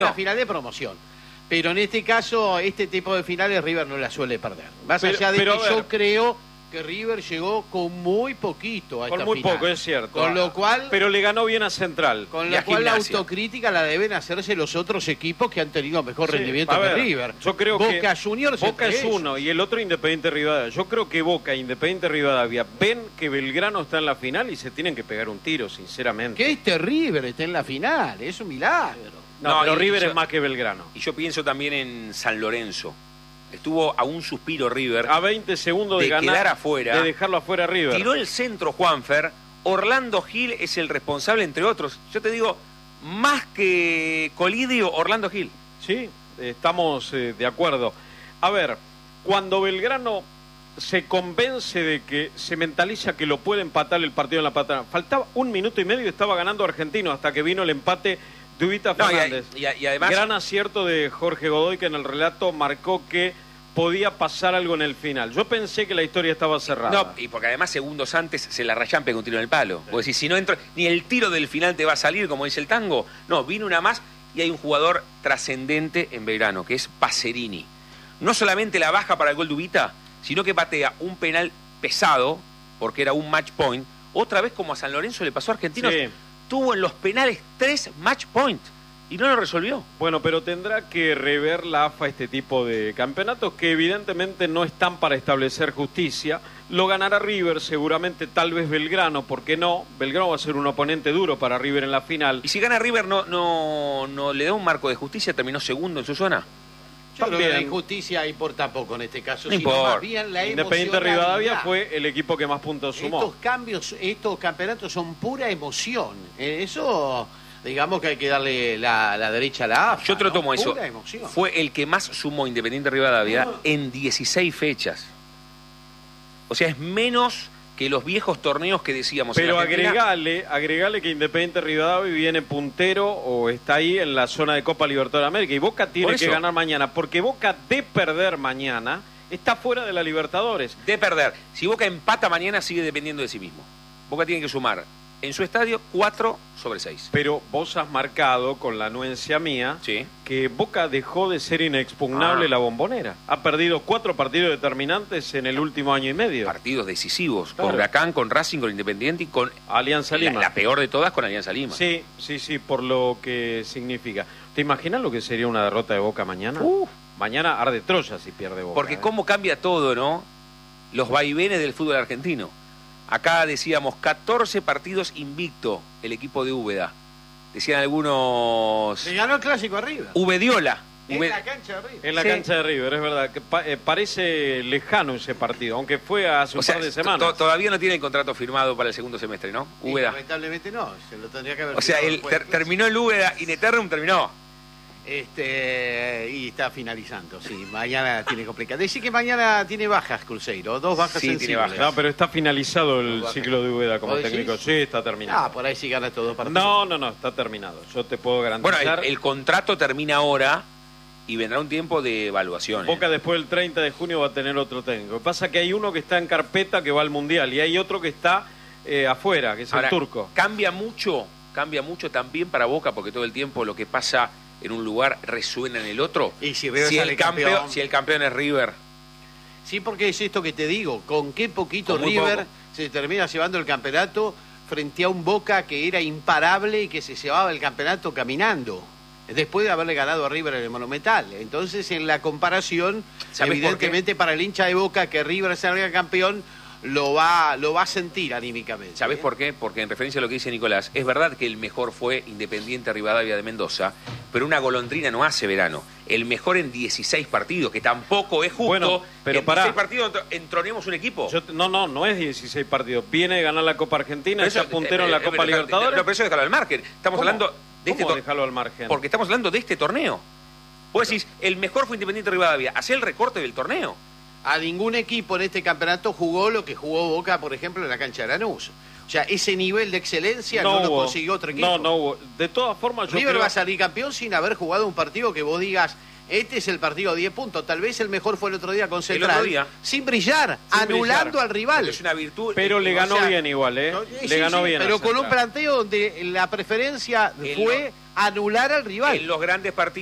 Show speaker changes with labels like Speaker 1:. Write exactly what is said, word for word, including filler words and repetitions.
Speaker 1: La final de promoción. Pero en este caso, este tipo de finales River no la suele perder. Más
Speaker 2: pero,
Speaker 1: allá de
Speaker 2: pero,
Speaker 1: que yo creo que River llegó con muy poquito a esta
Speaker 2: Con muy
Speaker 1: final.
Speaker 2: poco, es cierto.
Speaker 1: Con lo cual...
Speaker 2: Pero le ganó bien a Central.
Speaker 1: Con
Speaker 2: y
Speaker 1: lo
Speaker 2: a
Speaker 1: cual la
Speaker 2: Gimnasia.
Speaker 1: autocrítica la deben hacerse los otros equipos que han tenido mejor
Speaker 2: Sí,
Speaker 1: rendimiento
Speaker 2: a
Speaker 1: que
Speaker 2: ver,
Speaker 1: River.
Speaker 2: Yo creo
Speaker 1: Boca
Speaker 2: que
Speaker 1: Juniors
Speaker 2: Boca es
Speaker 1: ellos.
Speaker 2: uno y el otro Independiente Rivadavia. Yo creo que Boca e Independiente Rivadavia ven que Belgrano está en la final y se tienen que pegar un tiro, sinceramente.
Speaker 1: Que este River esté en la final, es un milagro.
Speaker 2: No,
Speaker 3: No,
Speaker 2: pero
Speaker 3: y
Speaker 2: River
Speaker 3: yo-
Speaker 2: es más que Belgrano.
Speaker 3: Y yo pienso también en San Lorenzo. Estuvo a un suspiro River.
Speaker 2: A veinte segundos de,
Speaker 3: de
Speaker 2: ganar,
Speaker 3: quedar afuera.
Speaker 2: de dejarlo afuera a River.
Speaker 3: Tiró el centro Juanfer. Orlando Gil es el responsable, entre otros. Yo te digo, más que Colidio, Orlando Gil.
Speaker 2: Sí, estamos eh, de acuerdo. A ver, cuando Belgrano se convence de que se mentaliza que lo puede empatar el partido en la patada, faltaba un minuto y medio y estaba ganando Argentino hasta que vino el empate de Ubita
Speaker 3: No, y,
Speaker 2: Fernández.
Speaker 3: y- y además...
Speaker 2: Gran acierto de Jorge Godoy, que en el relato marcó que podía pasar algo en el final. Yo pensé que la historia estaba cerrada.
Speaker 3: No, y porque además segundos antes se la rayan pega un tiro en el palo. Vos decís, si no entro, ni el tiro del final te va a salir, como dice el tango. No, vino una más y hay un jugador trascendente en Belgrano, que es Pacerini. No solamente la baja para el gol de Ubita, sino que patea un penal pesado, porque era un match point. Otra vez, como a San Lorenzo le pasó a Argentinos,
Speaker 2: Sí.
Speaker 3: tuvo en los penales tres match point y no lo resolvió.
Speaker 2: Bueno, pero tendrá que rever la A F A este tipo de campeonatos que evidentemente no están para establecer justicia. Lo ganará River, seguramente, tal vez Belgrano, ¿por qué no? Belgrano va a ser un oponente duro para River en la final.
Speaker 3: Y si gana River, no, no, no le da un marco de justicia, terminó segundo en su zona.
Speaker 1: Yo creo que la
Speaker 2: También.
Speaker 1: injusticia importa poco en este caso.
Speaker 3: No
Speaker 1: sino
Speaker 3: importa.
Speaker 1: más bien la
Speaker 2: Independiente Rivadavia
Speaker 1: emocionalidad.
Speaker 2: fue el equipo que más puntos sumó.
Speaker 1: Estos cambios, estos campeonatos son pura emoción. Eh, Eso, digamos que hay que darle la, la derecha a la A F A.
Speaker 3: Yo te lo
Speaker 1: ¿no?
Speaker 3: tomo eso.
Speaker 1: Pura emoción.
Speaker 3: Fue el que más sumó Independiente Rivadavia en dieciséis fechas. O sea, es menos que los viejos torneos que decíamos.
Speaker 2: Pero
Speaker 3: en Argentina.
Speaker 2: agregale, agregale que Independiente Rivadavia viene puntero o está ahí en la zona de Copa Libertadores de América y Boca tiene
Speaker 3: Por
Speaker 2: que
Speaker 3: eso.
Speaker 2: ganar mañana, porque Boca de perder mañana está fuera de la Libertadores.
Speaker 3: De perder. Si Boca empata mañana, sigue dependiendo de sí mismo. Boca tiene que sumar en su estadio cuatro sobre seis.
Speaker 2: Pero vos has marcado con la anuencia mía
Speaker 3: Sí.
Speaker 2: que Boca dejó de ser inexpugnable
Speaker 3: Ah.
Speaker 2: la Bombonera. Ha perdido cuatro partidos determinantes en el último año y medio.
Speaker 3: Partidos decisivos.
Speaker 2: Claro.
Speaker 3: Con Huracán, con Racing, con Independiente y con
Speaker 2: Alianza
Speaker 3: la,
Speaker 2: Lima.
Speaker 3: la peor de todas, con Alianza Lima.
Speaker 2: Sí, sí, sí, por lo que significa. ¿Te imaginas lo que sería una derrota de Boca mañana?
Speaker 3: Uf.
Speaker 2: Mañana arde Troya si pierde Boca.
Speaker 3: Porque
Speaker 2: ¿eh?
Speaker 3: cómo cambia todo, ¿no? Los vaivenes del fútbol argentino. Acá decíamos catorce partidos invicto el equipo de Úbeda. Decían algunos...
Speaker 1: Le ganó el clásico a River.
Speaker 3: Ubediola.
Speaker 1: En
Speaker 3: Ube-
Speaker 1: la cancha de River.
Speaker 2: En la
Speaker 3: Sí.
Speaker 2: cancha de River, es verdad. Que pa- eh, parece lejano ese partido, aunque fue hace un
Speaker 3: O sea,
Speaker 2: par de
Speaker 3: to-
Speaker 2: semanas.
Speaker 3: todavía no tiene el contrato firmado para el segundo semestre, ¿no?
Speaker 1: Y
Speaker 3: Úbeda.
Speaker 1: lamentablemente no, se lo tendría que haber
Speaker 3: O sea,
Speaker 1: firmado
Speaker 3: el
Speaker 1: después
Speaker 3: ter-
Speaker 1: del clásico.
Speaker 3: terminó el Úbeda in eternum, terminó.
Speaker 1: Este, y está finalizando, sí. Mañana tiene complicado. Decir que mañana tiene bajas Cruzeiro, dos bajas
Speaker 3: Sí, tiene
Speaker 1: sensibles.
Speaker 3: bajas.
Speaker 2: No, pero está finalizado el
Speaker 1: Baja.
Speaker 2: ciclo de Ubeda como
Speaker 1: ¿Vos decís?
Speaker 2: técnico. Sí, está terminado.
Speaker 1: Ah, por ahí sí gana estos dos partidos.
Speaker 2: No, no, no, está terminado. Yo te puedo
Speaker 3: Bueno,
Speaker 2: garantizar.
Speaker 3: el, el contrato termina ahora y vendrá un tiempo de evaluación. ¿eh?
Speaker 2: Boca después del treinta de junio va a tener otro técnico. Lo que pasa es que hay uno que está en carpeta que va al Mundial y hay otro que está eh, afuera, que es
Speaker 3: Ahora,
Speaker 2: el turco.
Speaker 3: Cambia mucho, cambia mucho también para Boca porque todo el tiempo lo que pasa en un lugar resuena en el otro.
Speaker 1: Y si River
Speaker 3: si,
Speaker 1: sale
Speaker 3: el campeón,
Speaker 1: campeón.
Speaker 3: si el campeón es River,
Speaker 1: Sí, porque es esto que te digo, con qué poquito
Speaker 3: Con muy
Speaker 1: River
Speaker 3: poco.
Speaker 1: se termina llevando el campeonato frente a un Boca que era imparable y que se llevaba el campeonato caminando, después de haberle ganado a River en el Monumental. Entonces, en la comparación,
Speaker 3: ¿Sabés por
Speaker 1: evidentemente para el hincha de Boca que River salga campeón, lo va, lo va a sentir anímicamente.
Speaker 3: ¿sabés
Speaker 1: ¿eh?
Speaker 3: por qué? Porque en referencia a lo que dice Nicolás, es verdad que el mejor fue Independiente Rivadavia de Mendoza, pero una golondrina no hace verano. El mejor en dieciséis partidos, que tampoco es justo.
Speaker 2: Bueno, pero
Speaker 3: que en
Speaker 2: pará.
Speaker 3: dieciséis partidos entro- entronemos un equipo.
Speaker 2: Yo te- no, no, no es dieciséis partidos. Viene de ganar la Copa Argentina,
Speaker 3: Pero
Speaker 2: está
Speaker 3: eso-
Speaker 2: puntero
Speaker 3: eh,
Speaker 2: en la
Speaker 3: eh,
Speaker 2: Copa
Speaker 3: pero-
Speaker 2: Libertadores.
Speaker 3: No, pero eso déjalo al margen. Estamos
Speaker 2: ¿Cómo?
Speaker 3: hablando de este
Speaker 2: ¿Cómo
Speaker 3: tor-
Speaker 2: dejarlo al margen?
Speaker 3: Porque estamos hablando de este torneo. Vos decís, el mejor fue Independiente Rivadavia. Hacé el recorte del torneo.
Speaker 1: A ningún equipo en este campeonato jugó lo que jugó Boca, por ejemplo, en la cancha de Lanús. O sea, ese nivel de excelencia no, no lo
Speaker 2: hubo.
Speaker 1: consiguió otro equipo.
Speaker 2: No, no hubo. De todas formas, yo
Speaker 1: River
Speaker 2: creo...
Speaker 1: va a salir campeón sin haber jugado un partido que vos digas, este es el partido a diez puntos. Tal vez el mejor fue el otro día con Central.
Speaker 3: El otro día.
Speaker 1: Sin brillar,
Speaker 3: Sin
Speaker 1: anulando
Speaker 3: brillar.
Speaker 1: al rival.
Speaker 3: Pero es una virtud.
Speaker 2: Pero
Speaker 3: eh,
Speaker 2: le
Speaker 3: o
Speaker 2: ganó
Speaker 3: sea,
Speaker 2: bien igual, ¿eh?
Speaker 1: No,
Speaker 2: le
Speaker 1: sí,
Speaker 2: ganó
Speaker 1: sí,
Speaker 2: bien.
Speaker 1: pero
Speaker 2: a
Speaker 1: con un
Speaker 2: Central.
Speaker 1: planteo donde la preferencia
Speaker 3: En
Speaker 1: fue
Speaker 3: lo-
Speaker 1: anular al rival.
Speaker 3: En los grandes partidos.